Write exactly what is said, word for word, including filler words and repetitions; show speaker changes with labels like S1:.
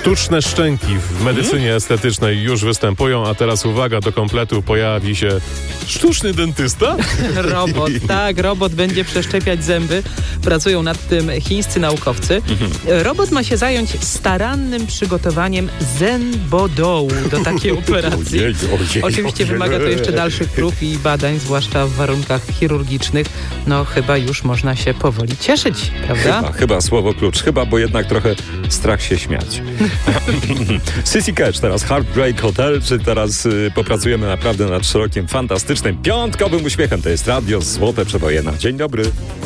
S1: Sztuczne szczęki w medycynie estetycznej już występują, a teraz uwaga, do kompletu pojawi się sztuczny dentysta?
S2: Robot, tak, robot będzie przeszczepiać zęby. Pracują nad tym chińscy naukowcy. Robot ma się zająć starannym przygotowaniem zębodołu do takiej operacji.
S1: Ojej, ojej,
S2: Oczywiście
S1: ojej.
S2: wymaga to jeszcze dalszych prób i badań, zwłaszcza w warunkach chirurgicznych. No chyba już można się powoli cieszyć, prawda?
S3: Chyba, chyba słowo klucz. Chyba, bo jednak trochę strach się śmiać. Sissy Catch, teraz Heartbreak Hotel, czy teraz y, popracujemy naprawdę nad szerokim, fantastycznym, piątkowym uśmiechem. To jest Radio Złote Przebojena. Dzień dobry.